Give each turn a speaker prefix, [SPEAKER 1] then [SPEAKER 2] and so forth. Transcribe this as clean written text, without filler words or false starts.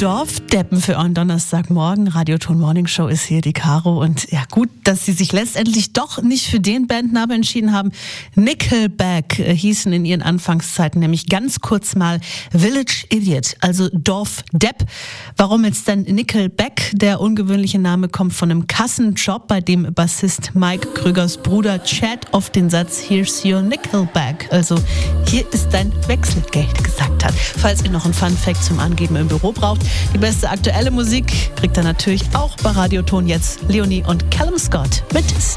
[SPEAKER 1] Dorfdeppen für einen Donnerstagmorgen. Radioton Morning Show ist hier die Caro. Und ja, gut, dass sie sich letztendlich doch nicht für den Bandnamen entschieden haben. Nickelback hießen in ihren Anfangszeiten nämlich ganz kurz mal Village Idiot, also Dorfdepp. Warum jetzt dann Nickelback? Der ungewöhnliche Name kommt von einem Kassenjob, bei dem Bassist Mike Krügers Bruder Chad oft den Satz "Here's your Nickelback", also hier ist dein Wechselgeld, gesagt hat. Falls ihr noch einen Funfact zum Angeben im Büro braucht, die beste aktuelle Musik kriegt ihr natürlich auch bei Radioton jetzt. Leonie und Callum Scott mit